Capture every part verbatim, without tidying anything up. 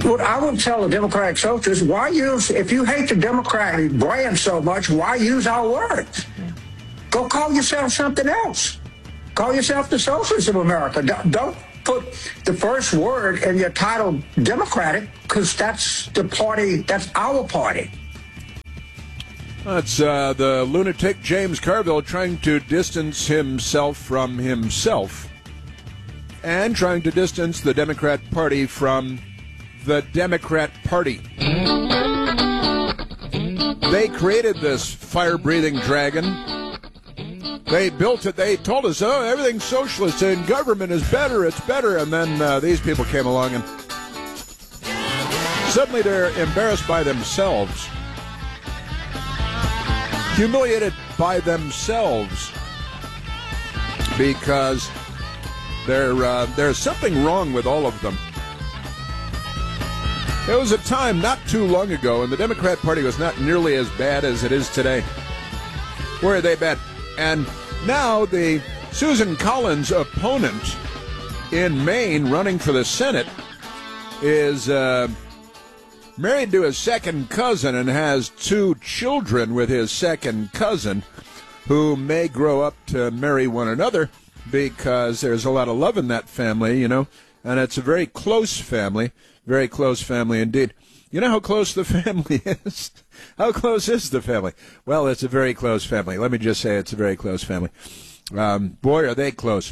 What I would tell the Democratic Socialists, why use, if you hate the Democratic brand so much, why use our words? Go call yourself something else. Call yourself the Socialists of America. Don't put the first word in your title Democratic, because that's the party, that's our party. That's uh, the lunatic James Carville trying to distance himself from himself and trying to distance the Democrat Party from the Democrat Party. They created this fire-breathing dragon. They built it. They told us, oh, everything's socialist and government is better, it's better. And then uh, these people came along and suddenly they're embarrassed by themselves. Humiliated by themselves because there, uh, there's something wrong with all of them. There was a time not too long ago, and the Democrat Party was not nearly as bad as it is today. Where are they bad? And now the Susan Collins opponent in Maine running for the Senate is uh, married to his second cousin and has two children with his second cousin who may grow up to marry one another because there's a lot of love in that family, you know, and it's a very close family, very close family indeed. You know how close the family is? How close is the family? Well, it's a very close family. Let me just say it's a very close family. Um, boy, are they close.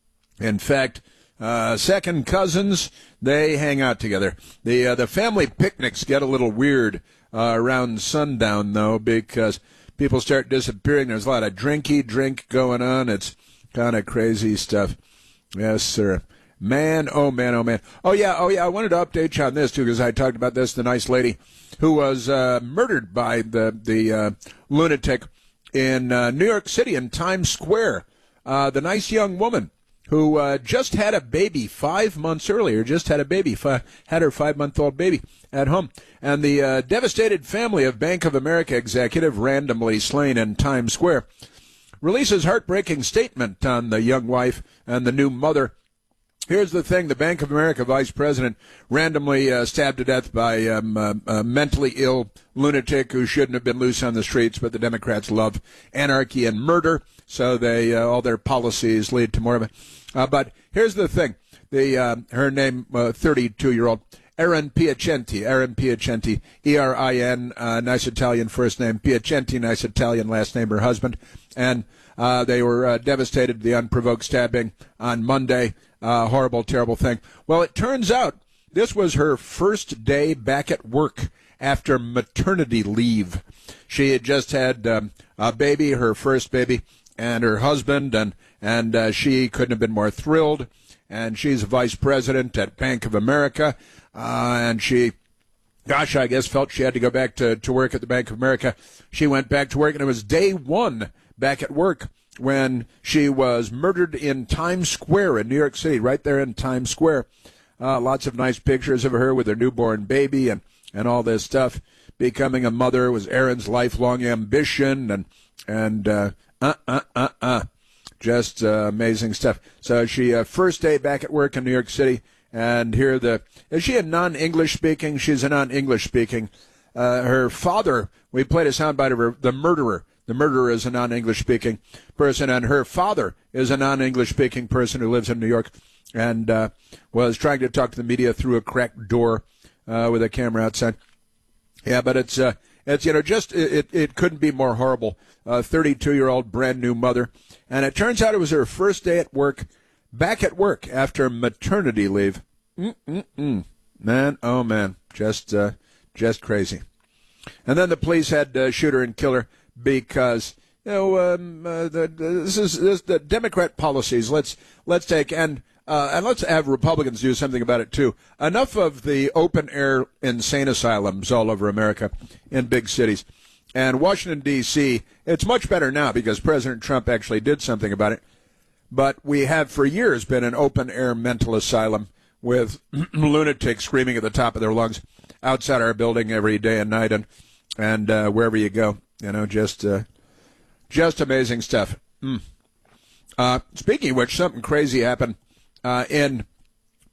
In fact, Uh, second cousins, they hang out together. The uh, the family picnics get a little weird uh, around sundown, though, because people start disappearing. There's a lot of drinky drink going on. It's kind of crazy stuff. Yes, sir. Man, oh, man, oh, man. Oh, yeah, oh, yeah, I wanted to update you on this, too, because I talked about this, the nice lady who was uh, murdered by the, the uh, lunatic in uh, New York City in Times Square. Uh, the nice young woman who uh, just had a baby five months earlier, just had a baby, fi- had her five-month-old baby at home. And the uh, devastated family of Bank of America executive randomly slain in Times Square releases heartbreaking statement on the young wife and the new mother. Here's the thing. The Bank of America vice president randomly uh, stabbed to death by um, uh, a mentally ill lunatic who shouldn't have been loose on the streets, but the Democrats love anarchy and murder, so they uh, all their policies lead to more of it. Uh, but here's the thing. The uh, her name, uh, thirty-two-year-old Erin Piacenti, Erin Piacenti, E R I N, uh, nice Italian first name, Piacenti, nice Italian last name, her husband. And uh, they were uh, devastated, the unprovoked stabbing on Monday. Uh, horrible, terrible thing. Well, it turns out this was her first day back at work after maternity leave. She had just had um, a baby, her first baby, and her husband, and, and uh, she couldn't have been more thrilled. And she's a vice president at Bank of America, uh, and she, gosh, I guess felt she had to go back to, to work at the Bank of America. She went back to work, and it was day one back at work when she was murdered in Times Square in New York City, right there in Times Square. Uh, lots of nice pictures of her with her newborn baby and, and all this stuff. Becoming a mother was Erin's lifelong ambition, and and uh, uh, uh, uh, uh. Just uh, amazing stuff. So she, uh, first day back at work in New York City, and here the, is she a non-English speaking? She's a non-English speaking. Uh, her father, we played a soundbite of her, the murderer. The murderer is a non-English speaking person, and her father is a non-English speaking person who lives in New York and uh, was trying to talk to the media through a cracked door uh, with a camera outside. Yeah, but it's, uh, it's you know, just, it, it couldn't be more horrible. A thirty-two-year-old brand new mother. And it turns out it was her first day at work, back at work after maternity leave. Mm-mm-mm. Man, oh man, just, uh, just crazy. And then the police had to shoot her and kill her because, you know, um, uh, the, this is this, the Democrat policies. Let's let's take and uh, and let's have Republicans do something about it too. Enough of the open air insane asylums all over America in big cities. And Washington, D C, it's much better now because President Trump actually did something about it. But we have for years been an open-air mental asylum with lunatics screaming at the top of their lungs outside our building every day and night and and uh, wherever you go. You know, just uh, just amazing stuff. Mm. Uh, speaking of which, something crazy happened uh, in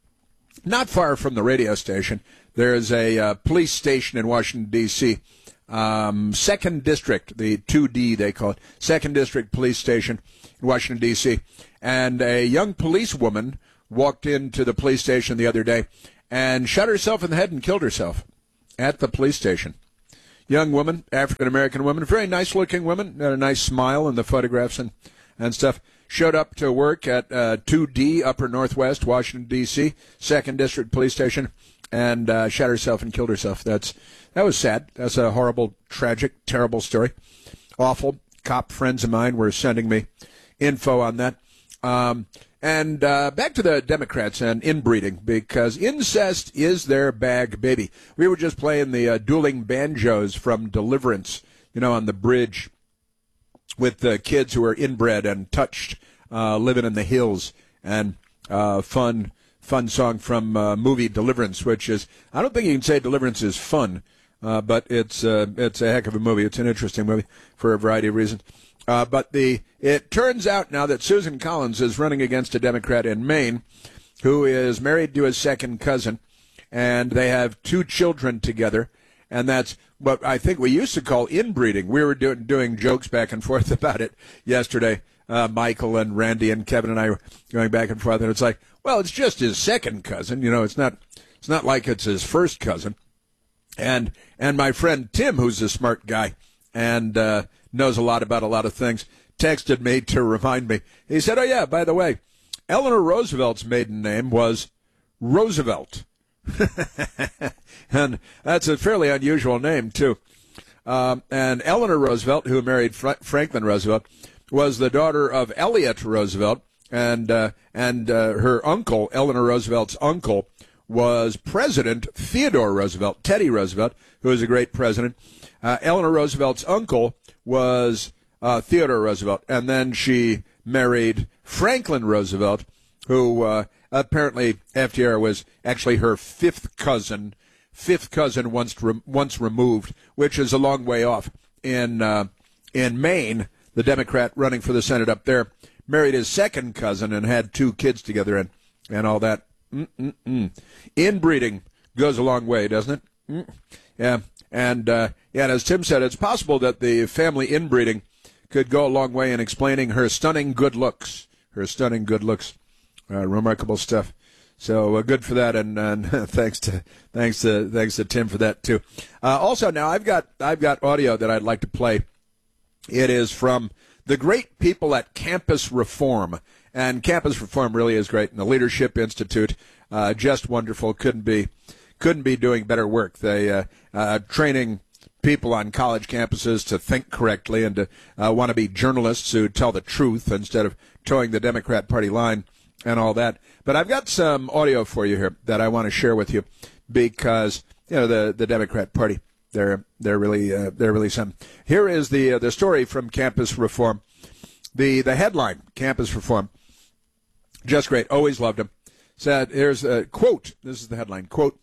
not far from the radio station, there's a uh, police station in Washington, D C, um, second District, the two D they call it, second District Police Station in Washington, D C, and a young policewoman walked into the police station the other day and shot herself in the head and killed herself at the police station. Young woman, African-American woman, very nice-looking woman, had a nice smile in the photographs and, and stuff. Showed up to work at uh, two D, Upper Northwest, Washington, D C, second District Police Station, and uh, shot herself and killed herself. That's That was sad. That's a horrible, tragic, terrible story. Awful. Cop friends of mine were sending me info on that. Um, and uh, back to the Democrats and inbreeding, because incest is their bag, baby. We were just playing the uh, dueling banjos from Deliverance, you know, on the bridge with the kids who are inbred and touched, uh, living in the hills, and uh, fun, fun song from uh, movie Deliverance, which is, I don't think you can say Deliverance is fun, uh, but it's uh, it's a heck of a movie. It's an interesting movie for a variety of reasons. Uh, but the it turns out now that Susan Collins is running against a Democrat in Maine who is married to his second cousin, and they have two children together. And that's what I think we used to call inbreeding. We were doing, doing jokes back and forth about it yesterday. Uh, Michael and Randy and Kevin and I were going back and forth, and it's like, well, it's just his second cousin. You know, it's not it's not like it's his first cousin. And and my friend Tim, who's a smart guy and uh, knows a lot about a lot of things, texted me to remind me. He said, oh, yeah, by the way, Eleanor Roosevelt's maiden name was Roosevelt. And that's a fairly unusual name, too. Um, and Eleanor Roosevelt, who married Fra- Franklin Roosevelt, was the daughter of Elliott Roosevelt, and uh, and uh, her uncle, Eleanor Roosevelt's uncle, was President Theodore Roosevelt, Teddy Roosevelt, who was a great president. Uh, Eleanor Roosevelt's uncle was uh, Theodore Roosevelt, and then she married Franklin Roosevelt, who uh, apparently F D R was actually her fifth cousin, fifth cousin once re- once removed, which is a long way off. In uh, in Maine, the Democrat running for the Senate up there married his second cousin and had two kids together, and and all that. Mm-mm-mm. Inbreeding goes a long way, doesn't it? Mm. Yeah, and uh, yeah, and as Tim said, it's possible that the family inbreeding could go a long way in explaining her stunning good looks. Her stunning good looks, uh, remarkable stuff. So uh, good for that, and, and thanks to thanks to thanks to Tim for that too. Uh, also, now I've got I've got audio that I'd like to play. It is from the great people at Campus Reform. And Campus Reform really is great. And the Leadership Institute, uh, just wonderful. Couldn't be, couldn't be doing better work. They uh, uh, training people on college campuses to think correctly and to uh, want to be journalists who tell the truth instead of towing the Democrat Party line and all that. But I've got some audio for you here that I want to share with you because you know the the Democrat Party, they're they're really uh, they're really something. Here is the uh, the story from Campus Reform. The the headline, Campus Reform. Just great. Always loved him. Said, here's a quote. This is the headline. Quote,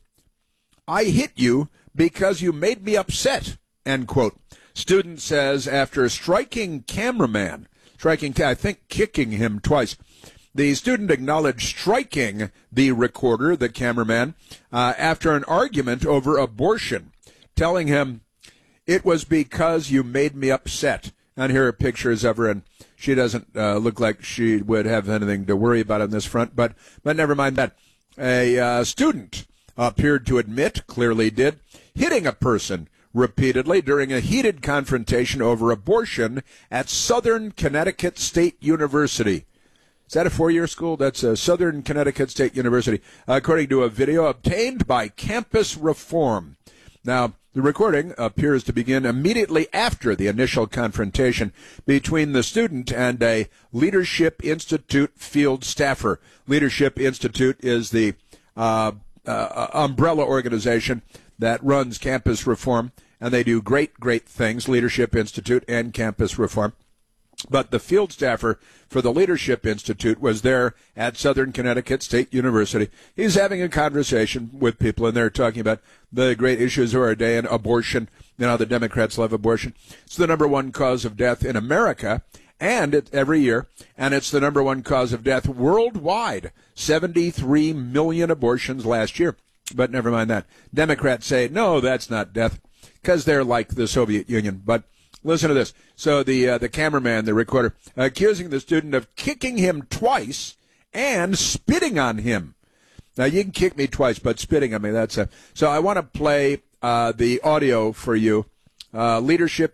I hit you because you made me upset. End quote. Student says after striking cameraman, striking, I think kicking him twice. The student acknowledged striking the recorder, the cameraman, uh, after an argument over abortion, telling him, it was because you made me upset. And here are pictures of her, and she doesn't uh, look like she would have anything to worry about on this front, but but never mind that. A uh, student appeared to admit, clearly did, hitting a person repeatedly during a heated confrontation over abortion at Southern Connecticut State University. Is that a four-year school? That's uh, Southern Connecticut State University, according to a video obtained by Campus Reform. Now, the recording appears to begin immediately after the initial confrontation between the student and a Leadership Institute field staffer. Leadership Institute is the uh, uh, umbrella organization that runs Campus Reform, and they do great, great things, Leadership Institute and Campus Reform. But the field staffer for the Leadership Institute was there at Southern Connecticut State University. He's having a conversation with people, and they're talking about the great issues of our day and abortion. You know, the Democrats love abortion. It's the number one cause of death in America, and it, every year, and it's the number one cause of death worldwide. seventy-three million abortions last year. But never mind that. Democrats say, no, that's not death, because they're like the Soviet Union. But listen to this. So the uh, the cameraman, the recorder, accusing the student of kicking him twice and spitting on him. Now, you can kick me twice, but spitting on me, that's a... So I want to play uh, the audio for you. Uh, leadership